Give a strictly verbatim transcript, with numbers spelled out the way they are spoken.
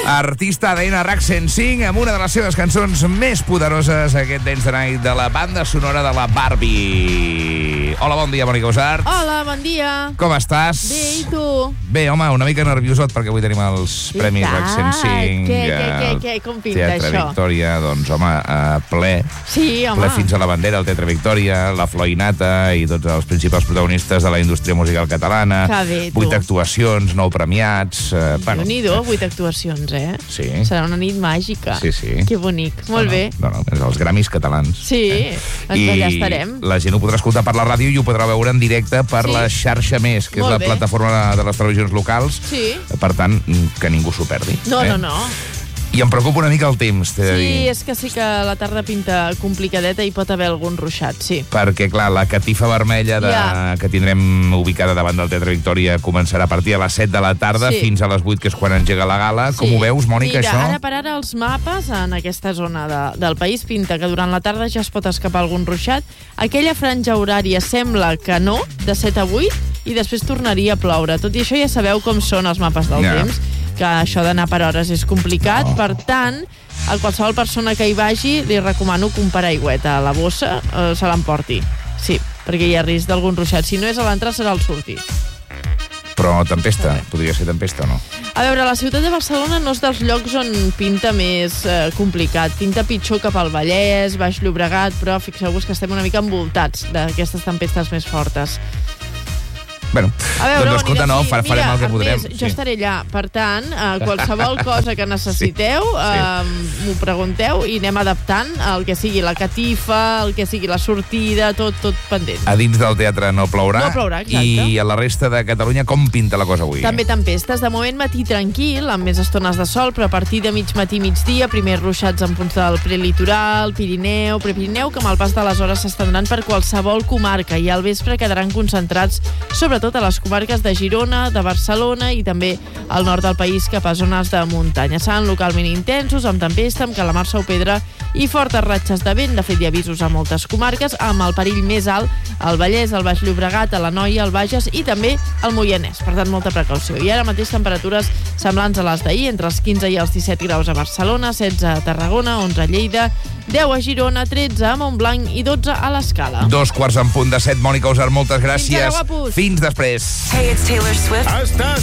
Artista d'A D N RAC cent cinc amb una de les seves cançons més poderoses, aquest Dance the Night de la banda sonora de la Barbie. Hola, bon dia, Mònica Usart. Hola, bon dia. Com estàs? Bé, i tu? Bé, home, una mica nerviosot perquè avui tenim els Premis RAC cent cinc. Què, què, què, què, com pinta Teatre això? Victòria, doncs, home, uh, ple. Sí, home. Ple fins a la bandera, el Teatre Victòria, la Flor i Nata i tots els principals protagonistes de la indústria musical catalana. Que bé, tu. Vuit actuacions, nou premiats. Uh, bueno, Déu-n'hi-do, vuit actuacions, eh? Sí. Serà una nit màgica. Sí, sí. Que bonic, molt no, bé. No, no, no, els Gramis catalans. Sí, eh? doncs allà estarem. I la gent ho podrà escoltar per la ràdio i ho podrà veure en directe per Sí. la xarxa Més, que Molt és la bé. plataforma de les televisions locals. Sí. Per tant, que ningú s'ho perdi. No, eh? no, no. I em preocupa una mica el temps, t'he de Sí, dir. és que sí que la tarda pinta complicadeta i pot haver algun ruixat, sí. Perquè, clar, la catifa vermella de, Ja. que tindrem ubicada davant del Teatre Victòria començarà a partir de les set de la tarda Sí. fins a les vuit, que és quan engega la gala. Com Sí. ho veus, Mònica, Mira, això? ara per ara els mapes en aquesta zona de, del país pinta que durant la tarda ja es pot escapar algun ruixat. Aquella franja horària sembla que no, de set a vuit, i després tornaria a ploure. Tot i això ja sabeu com són els mapes del Ja. temps, que això d'anar per hores és complicat. Oh. Per tant, a qualsevol persona que hi vagi li recomano que un paraigüeta a la bossa eh, se l'emporti. Sí, perquè hi ha risc d'algun ruixat. Si no és a l'entrar, serà al sortir. Però tempesta, podria ser tempesta o no? A veure, la ciutat de Barcelona no és dels llocs on pinta més eh, complicat. Pinta pitjor cap al Vallès, Baix Llobregat, però fixeu-vos que estem una mica envoltats d'aquestes tempestes més fortes. Bueno, A veure, doncs escolta, anirem, no, sí, fa- farem mira, el que podrem. Ernest, jo estaré allà. Per tant, eh, qualsevol cosa que necessiteu, Sí, sí. eh, m'ho pregunteu i anem adaptant el que sigui la catifa, el que sigui la sortida, tot, tot pendent. A dins del teatre no plourà. No plourà, exacte. I a la resta de Catalunya com pinta la cosa avui? També tempestes. De moment, matí tranquil, amb més estones de sol, però a partir de mig matí, migdia, primers ruixats en punts del prelitoral, Pirineu, Prepirineu, que amb el pas de les hores s'estendran per qualsevol comarca i al vespre quedaran concentrats sobretot a les comarques de Girona, de Barcelona i també al nord del país cap a zones de muntanya. Seran localment intensos, amb tempesta, amb calamarsa o pedra i fortes ratxes de vent. De fet, hi ha avisos a moltes comarques, amb el perill més alt al Vallès, al Baix Llobregat, a l'Anoia, al Bages i també al Moianès. Per tant, molta precaució. I ara mateix temperatures semblants a les d'ahir, entre els quinze i els disset graus a Barcelona, setze a Tarragona, onze a Lleida, deu a Girona, tretze a Montblanc i dotze a l'Escala. Dos quarts en punt de set, Mònica Usart, moltes gràcies. Fins ara, guapos. Fins després. Hey, it's Taylor Swift. Estàs